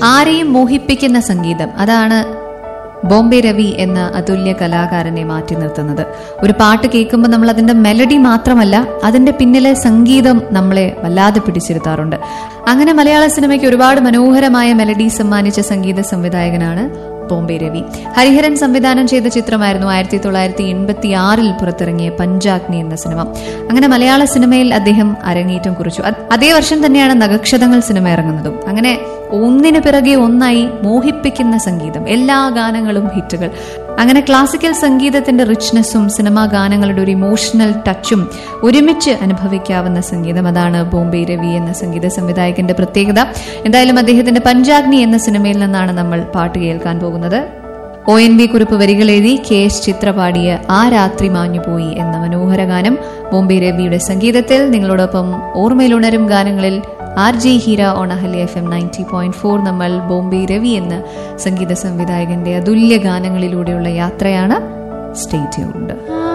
ആരെയും മോഹിപ്പിക്കുന്ന സംഗീതം, അതാണ് ബോംബെ രവി എന്ന അതുല്യ കലാകാരനെ മാറ്റി നിർത്തുന്നത്. ഒരു പാട്ട് കേൾക്കുമ്പോൾ നമ്മൾ അതിന്റെ മെലഡി മാത്രമല്ല, അതിന്റെ പിന്നിലെ സംഗീതം നമ്മളെ വല്ലാതെ പിടിച്ചിരുത്താറുണ്ട്. അങ്ങനെ മലയാള സിനിമയ്ക്ക് ഒരുപാട് മനോഹരമായ മെലഡി സമ്മാനിച്ച സംഗീത സംവിധായകനാണ് ബോംബെ രവി. ഹരിഹരൻ സംവിധാനം ചെയ്ത ചിത്രമായിരുന്നു 1986 പുറത്തിറങ്ങിയ പഞ്ചാഗ്നി എന്ന സിനിമ. അങ്ങനെ മലയാള സിനിമയിൽ അദ്ദേഹം അരങ്ങേറ്റം കുറിച്ചു. അതേ വർഷം തന്നെയാണ് നഗക്ഷതങ്ങൾ സിനിമ ഇറങ്ങുന്നതും. അങ്ങനെ ഒന്നിനു പിറകെ ഒന്നായി മോഹിപ്പിക്കുന്ന സംഗീതം, എല്ലാ ഗാനങ്ങളും ഹിറ്റുകൾ. അങ്ങനെ ക്ലാസിക്കൽ സംഗീതത്തിന്റെ റിച്ച്നെസ്സും സിനിമാ ഗാനങ്ങളുടെ ഒരു ഇമോഷണൽ ടച്ചും ഒരുമിച്ച് അനുഭവിക്കാവുന്ന സംഗീതം, അതാണ് ബോംബെ രവി എന്ന സംഗീത സംവിധായകന്റെ പ്രത്യേകത. എന്തായാലും അദ്ദേഹത്തിന്റെ പഞ്ചാഗ്നി എന്ന സിനിമയിൽ നിന്നാണ് നമ്മൾ പാട്ട് കേൾക്കാൻ പോകുന്നത്. ONV കുറിപ്പ് വരികൾ എഴുതി KS ചിത്ര പാടിയ ആ രാത്രി മാഞ്ഞുപോയി എന്ന മനോഹര ഗാനം ബോംബെ രവിയുടെ സംഗീതത്തിൽ. നിങ്ങളോടൊപ്പം ഓർമ്മയിലുണരും ഗാനങ്ങളിൽ RJ Heera on Ahalya FM 90.4. നമ്മൾ ബോംബെ രവി എന്ന സംഗീത സംവിധായകന്റെ അതുല്യ ഗാനങ്ങളിലൂടെയുള്ള യാത്രയാണ്. Stay tuned.